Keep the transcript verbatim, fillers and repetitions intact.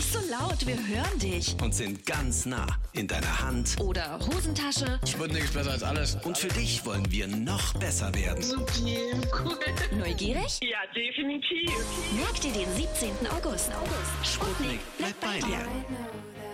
nicht so laut, wir hören dich. Und sind ganz nah in deiner Hand Oder Hosentasche. Sputnik ist besser als alles. und für dich wollen wir noch besser werden. Supi, cool. Neugierig? Ja, definitiv. Merk dir den siebzehnten August. Sputnik bleibt bei dir. I know